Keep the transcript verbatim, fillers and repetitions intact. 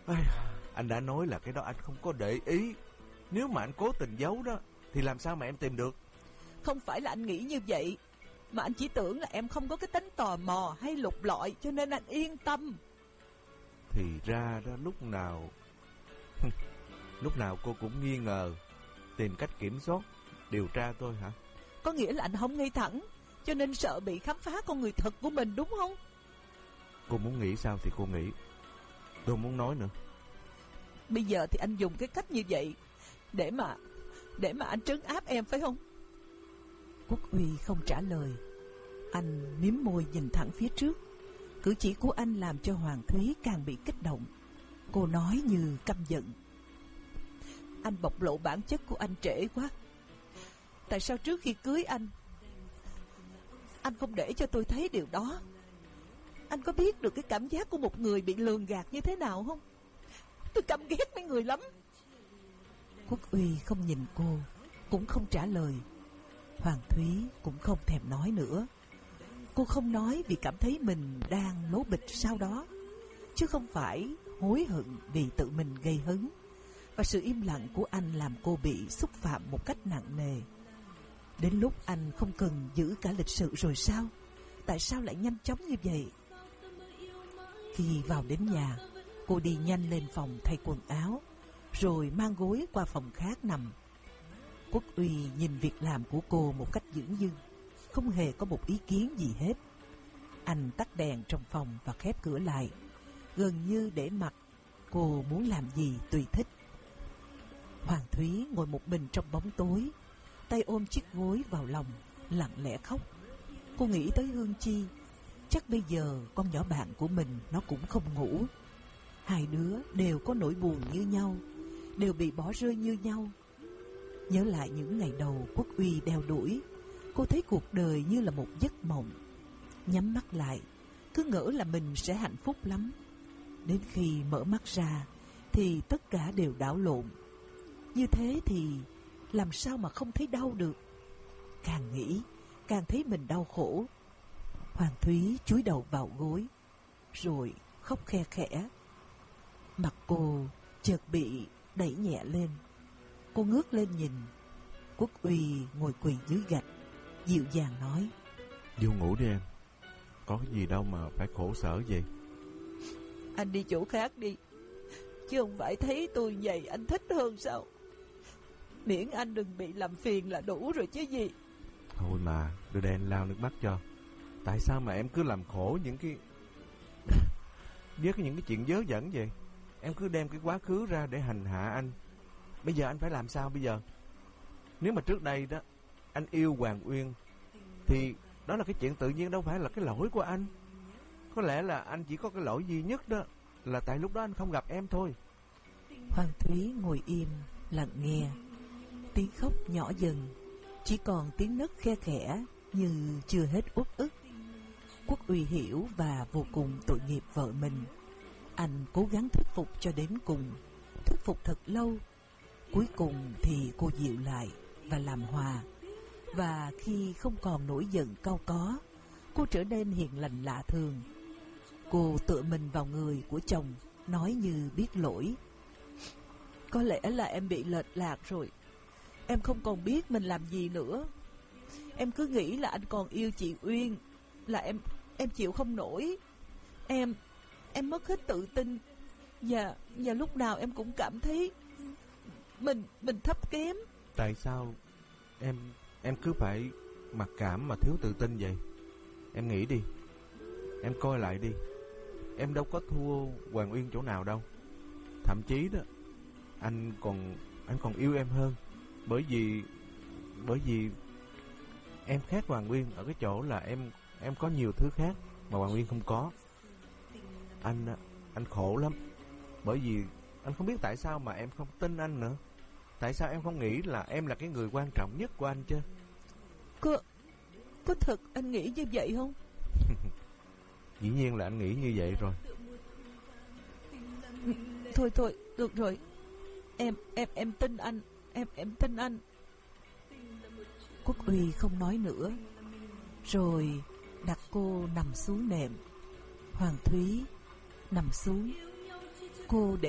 Ai, anh đã nói là cái đó anh không có để ý. Nếu mà anh cố tình giấu đó thì làm sao mà em tìm được? Không phải là anh nghĩ như vậy, mà anh chỉ tưởng là em không có cái tính tò mò hay lục lọi, cho nên anh yên tâm. Thì ra đó lúc nào lúc nào cô cũng nghi ngờ, tìm cách kiểm soát, điều tra tôi hả? Có nghĩa là anh không ngay thẳng, cho nên sợ bị khám phá con người thật của mình, đúng không? Cô muốn nghĩ sao thì cô nghĩ, tôi không muốn nói nữa. Bây giờ thì anh dùng cái cách như vậy Để mà Để mà anh trấn áp em phải không? Quốc Uy không trả lời. Anh mím môi nhìn thẳng phía trước. Cử chỉ của anh làm cho Hoàng Thúy càng bị kích động. Cô nói như căm giận: anh bộc lộ bản chất của anh trễ quá. Tại sao trước khi cưới anh Anh không để cho tôi thấy điều đó? Anh có biết được cái cảm giác của một người bị lường gạt như thế nào không? Tôi căm ghét mấy người lắm. Quốc Uy không nhìn cô, cũng không trả lời. Hoàng Thúy cũng không thèm nói nữa. Cô không nói vì cảm thấy mình đang lố bịch sau đó, chứ không phải hối hận vì tự mình gây hấn. Và sự im lặng của anh làm cô bị xúc phạm một cách nặng nề. Đến lúc anh không cần giữ cả lịch sự rồi sao? Tại sao lại nhanh chóng như vậy? Khi vào đến nhà, cô đi nhanh lên phòng thay quần áo, rồi mang gối qua phòng khác nằm. Quốc Uy nhìn việc làm của cô một cách dửng dưng, không hề có một ý kiến gì hết. Anh tắt đèn trong phòng và khép cửa lại, gần như để mặc cô muốn làm gì tùy thích. Hoàng Thúy ngồi một mình trong bóng tối, tay ôm chiếc gối vào lòng, lặng lẽ khóc. Cô nghĩ tới Hương Chi. Chắc bây giờ con nhỏ bạn của mình nó cũng không ngủ. Hai đứa đều có nỗi buồn như nhau, đều bị bỏ rơi như nhau. Nhớ lại những ngày đầu Quốc Uy đeo đuổi, cô thấy cuộc đời như là một giấc mộng. Nhắm mắt lại, cứ ngỡ là mình sẽ hạnh phúc lắm. Đến khi mở mắt ra thì tất cả đều đảo lộn. Như thế thì làm sao mà không thấy đau được? Càng nghĩ càng thấy mình đau khổ. Hoàng Thúy chúi đầu vào gối, rồi khóc khe khẽ. Mặt cô chợt bị đẩy nhẹ lên. Cô ngước lên nhìn. Quốc Uy ngồi quỳ dưới gạch, dịu dàng nói: Vô ngủ đi em, có cái gì đâu mà phải khổ sở vậy. Anh đi chỗ khác đi, chứ không phải thấy tôi vậy anh thích hơn sao? Miễn anh đừng bị làm phiền là đủ rồi chứ gì. Thôi mà, đưa đây anh lau nước mắt cho. Tại sao mà em cứ làm khổ những cái với những cái chuyện dớ dẫn vậy? Em cứ đem cái quá khứ ra để hành hạ anh. Bây giờ anh phải làm sao bây giờ? Nếu mà trước đây đó anh yêu Hoàng Uyên thì đó là cái chuyện tự nhiên, đâu phải là cái lỗi của anh. Có lẽ là anh chỉ có cái lỗi duy nhất đó là tại lúc đó anh không gặp em thôi. Hoàng Thúy ngồi im lặng nghe. Tiếng khóc nhỏ dần, chỉ còn tiếng nấc khe khẽ như chưa hết uất ức. Quốc Uy hiểu và vô cùng tội nghiệp vợ mình. Anh cố gắng thuyết phục cho đến cùng, thuyết phục thật lâu. Cuối cùng thì cô dịu lại và làm hòa. Và khi không còn nổi giận cau có, cô trở nên hiền lành lạ thường. Cô tựa mình vào người của chồng, nói như biết lỗi: Có lẽ là em bị lệch lạc rồi. Em không còn biết mình làm gì nữa. Em cứ nghĩ là anh còn yêu chị Uyên, là em em chịu không nổi. Em em mất hết tự tin, và và lúc nào em cũng cảm thấy mình mình thấp kém. Tại sao em em cứ phải mặc cảm mà thiếu tự tin vậy? Em nghĩ đi, em coi lại đi, em đâu có thua Hoàng Uyên chỗ nào đâu. Thậm chí đó, anh còn anh còn yêu em hơn. Bởi vì bởi vì em khác Hoàng Uyên ở cái chỗ là em em có nhiều thứ khác mà Hoàng Uyên không có. Anh anh khổ lắm, bởi vì anh không biết tại sao mà em không tin anh nữa. Tại sao em không nghĩ là em là cái người quan trọng nhất của anh chứ? Có Có thật anh nghĩ như vậy không? Dĩ nhiên là anh nghĩ như vậy rồi. Thôi thôi, được rồi. Em em em tin anh, em em tin anh. Quốc Uy không nói nữa, rồi đặt cô nằm xuống nệm. Hoàng Thúy nằm xuống. Cô để